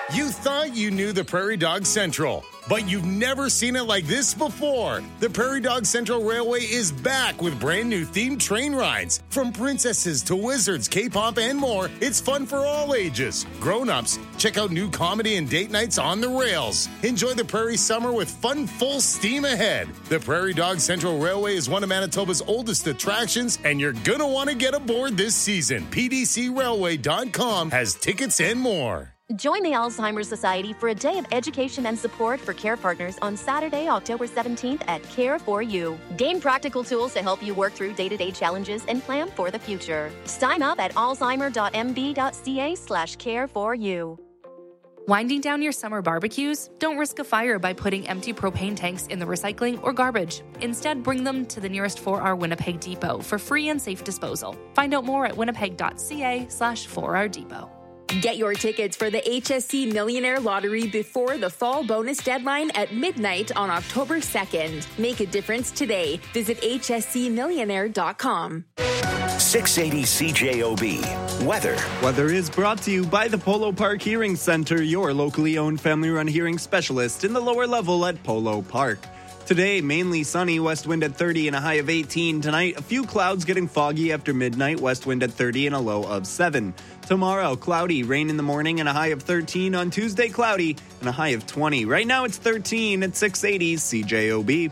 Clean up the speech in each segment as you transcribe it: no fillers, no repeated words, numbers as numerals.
You thought you knew the Prairie Dog Central, but you've never seen it like this before. The Prairie Dog Central Railway is back with brand new themed train rides. From princesses to wizards, K-pop, and more, it's fun for all ages. Grown-ups, check out new comedy and date nights on the rails. Enjoy the Prairie summer with fun full steam ahead. The Prairie Dog Central Railway is one of Manitoba's oldest attractions, and you're going to want to get aboard this season. PDCRailway.com has tickets and more. Join the Alzheimer's Society for a day of education and support for care partners on Saturday, October 17th at Care4You. Gain practical tools to help you work through day-to-day challenges and plan for the future. Sign up at alzheimer.mb.ca/care4you. Winding down your summer barbecues? Don't risk a fire by putting empty propane tanks in the recycling or garbage. Instead, bring them to the nearest 4R Winnipeg depot for free and safe disposal. Find out more at winnipeg.ca/4R depot. Get your tickets for the HSC Millionaire Lottery before the fall bonus deadline at midnight on October 2nd. Make a difference today. Visit hscmillionaire.com. 680 CJOB. Weather. Weather is brought to you by the Polo Park Hearing Center, your locally owned family-run hearing specialist in the lower level at Polo Park. Today, mainly sunny, west wind at 30 and a high of 18. Tonight, a few clouds getting foggy after midnight, west wind at 30 and a low of 7. Tomorrow, cloudy, rain in the morning and a high of 13. On Tuesday, cloudy and a high of 20. Right now, it's 13 at 680 CJOB.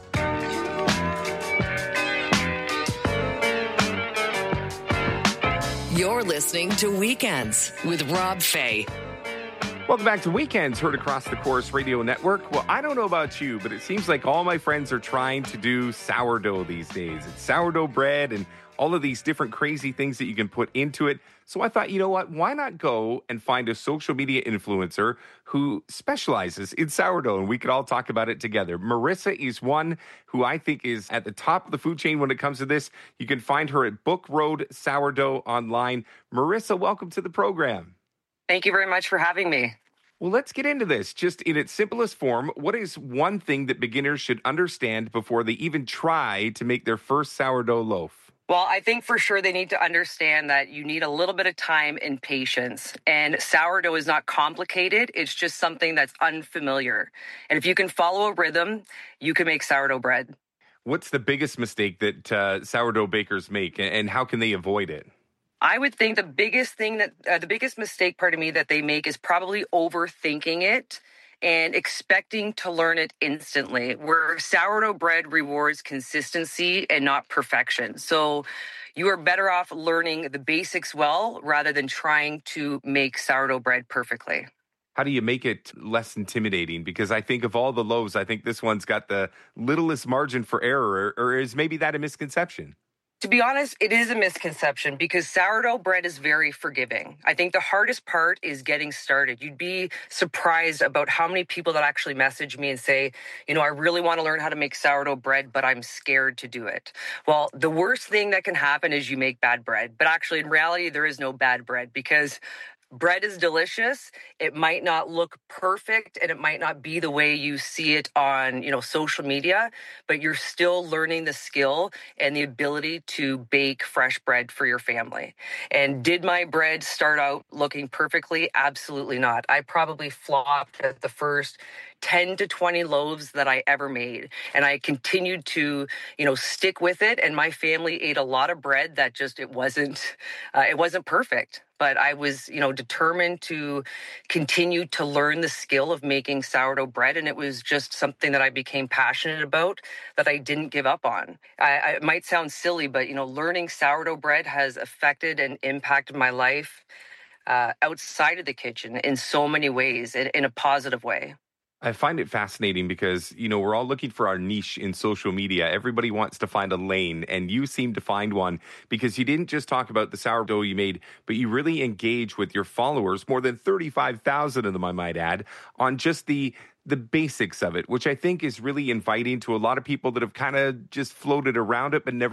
You're listening to Weekends with Rob Fay. Welcome back to Weekends, heard across the Chorus Radio Network. Well, I don't know about you, but it seems like all my friends are trying to do sourdough these days. It's sourdough bread and all of these different crazy things that you can put into it. So I thought, you know what? Why not go and find a social media influencer who specializes in sourdough, and we could all talk about it together. Marissa is one who I think is at the top of the food chain when it comes to this. You can find her at Book Road Sourdough online. Marissa, welcome to the program. Thank you very much for having me. Well, let's get into this. Just in its simplest form, what is one thing that beginners should understand before they even try to make their first sourdough loaf? Well, I think for sure they need to understand that you need a little bit of time and patience. And sourdough is not complicated. It's just something that's unfamiliar. And if you can follow a rhythm, you can make sourdough bread. What's the biggest mistake that sourdough bakers make, and how can they avoid it? I would think the biggest mistake, that they make is probably overthinking it and expecting to learn it instantly, where sourdough bread rewards consistency and not perfection. So you are better off learning the basics well rather than trying to make sourdough bread perfectly. How do you make it less intimidating? Because I think of all the loaves, I think this one's got the littlest margin for error, or is maybe that a misconception? To be honest, it is a misconception because sourdough bread is very forgiving. I think the hardest part is getting started. You'd be surprised about how many people that actually message me and say, I really want to learn how to make sourdough bread, but I'm scared to do it. Well, the worst thing that can happen is you make bad bread. But actually, in reality, there is no bad bread because bread is delicious. It might not look perfect and it might not be the way you see it on, social media, but you're still learning the skill and the ability to bake fresh bread for your family. And did my bread start out looking perfectly? Absolutely not. I probably flopped at the first 10 to 20 loaves that I ever made. And I continued to, stick with it. And my family ate a lot of bread that just, it wasn't perfect. But I was, determined to continue to learn the skill of making sourdough bread. And it was just something that I became passionate about that I didn't give up on. It might sound silly, but, learning sourdough bread has affected and impacted my life outside of the kitchen in so many ways, in a positive way. I find it fascinating because, we're all looking for our niche in social media. Everybody wants to find a lane, and you seem to find one because you didn't just talk about the sourdough you made, but you really engage with your followers, more than 35,000 of them, I might add, on just the basics of it, which I think is really inviting to a lot of people that have kind of just floated around it but never